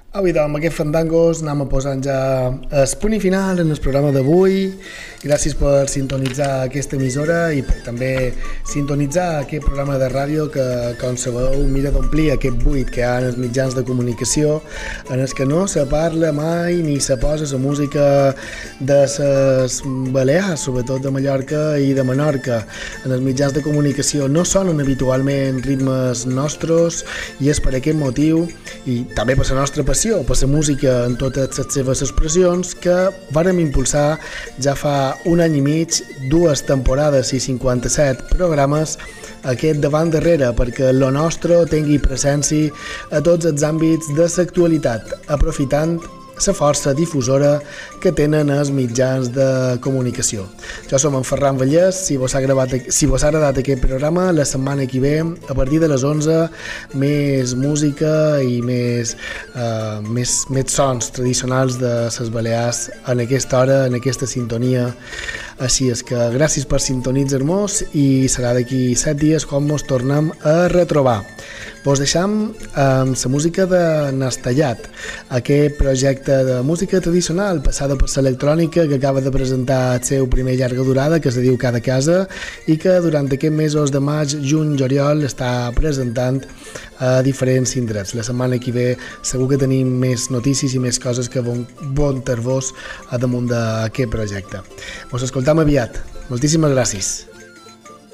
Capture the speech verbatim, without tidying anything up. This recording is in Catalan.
Avui, doncs, amb aquests fandangos anem a posar ja el punt i final en el programa d'avui. Gràcies per sintonitzar aquesta emissora i per també sintonitzar aquest programa de ràdio que, com sabeu, mira d'omplir aquest buit que hi ha en els mitjans de comunicació en els que no se parla mai ni se posa la música de les Balears, sobretot de Mallorca i de Menorca. En els mitjans de comunicació no sonen habitualment ritmes nostres i és per aquest motiu i també per la nostra passió per la música en totes les seves expressions que vàrem impulsar ja fa un any i mig, dues temporades i cinquanta-set programes aquest davant darrere perquè lo nostre tingui presència a tots els àmbits de l'actualitat, aprofitant la força difusora que tenen els mitjans de comunicació. Jo som en Ferran Vallès, si vos ha, gravat, si vos ha agradat aquest programa, la setmana que ve, a partir de les onze, més música i més, uh, més, més sons tradicionals de les Balears en aquesta hora, en aquesta sintonia. Així és que gràcies per sintonitzar-nos i serà d'aquí set dies quan ens tornem a retrobar. Vos deixam amb la música de Nastallat, aquest projecte de música tradicional passada per l'electrònica que acaba de presentar el seu primer llarga durada, que es diu Cada Casa, i que durant aquests mesos de maig, juny, juliol està presentant a diferents indrets. La setmana que ve segur que tenim més notícies i més coses que bon, bon ter-vos a damunt d'aquest projecte. Vos escoltam aviat. Moltíssimes gràcies.